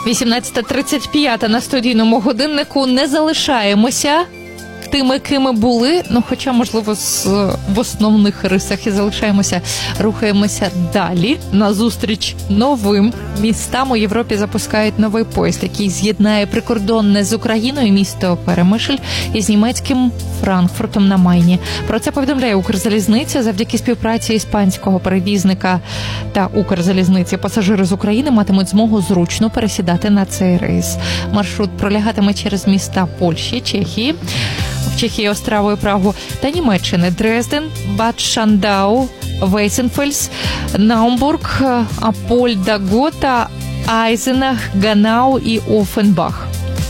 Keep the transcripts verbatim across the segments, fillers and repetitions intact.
вісімнадцята тридцять п'ять на студійному годиннику. Не залишаємося тими, кими були, ну хоча, можливо, з, в основних рисах і залишаємося, рухаємося далі. Назустріч новим містам у Європі запускають новий поїзд, який з'єднає прикордонне з Україною місто Перемишль із німецьким Франкфуртом на Майні. Про це повідомляє Укрзалізниця. Завдяки співпраці іспанського перевізника та Укрзалізниці пасажири з України матимуть змогу зручно пересідати на цей рейс. Маршрут пролягатиме через міста Польщі, Чехії, в Чехії Остраву і Прагу та Німеччини Дрезден, Бад Шандау, Вейсенфельс, Наумбург, Апольда Гота, Айзенах, Ганау і Офенбах.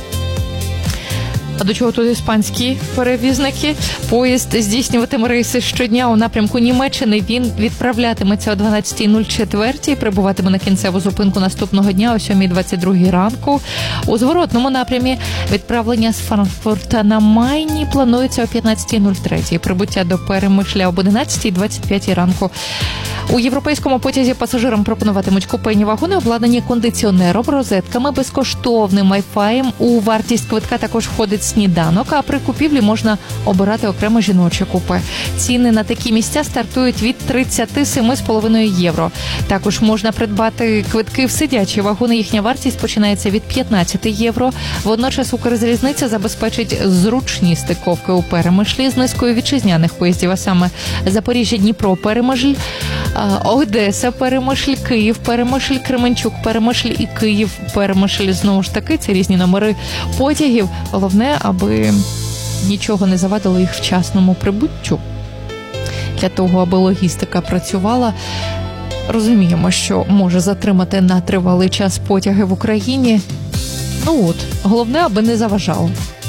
А до чого тут іспанські перевізники? Поїзд здійснюватиме рейси щодня у напрямку Німеччини. Він відправлятиметься о дванадцята нуль чотири і прибуватиме на кінцеву зупинку наступного дня о сьома двадцять два ранку. У зворотному напрямі відправлення з Франкфурта на Майні планується о п'ятнадцята нуль три. Прибуття до Перемишля об одинадцята двадцять п'ять ранку. У європейському потязі пасажирам пропонуватимуть купейні вагони, обладнані кондиціонером, розетками, безкоштовним вай-фаєм. У вартість квитка також входить сніданок, а при купівлі можна обирати окремо жіноче купе. Ціни на такі місця стартують від тридцять сім з половиною євро. Також можна придбати квитки в сидячі вагони. Їхня вартість починається від п'ятнадцять євро. Водночас Укрзалізниця забезпечить зручні стиковки у Перемишлі з низкою вітчизняних поїздів, а саме Запоріжжя, Дніпро, Перемишль, Одеса, Перемишль, Київ, Перемишль, Кременчук, Перемишль і Київ, Перемишль. Знову ж таки, це різні номери потягів. Головне, аби нічого не завадило їх вчасному прибуттю. Для того, аби логістика працювала, розуміємо, що може затримати на тривалий час потяги в Україні. Ну от, головне, аби не заважало.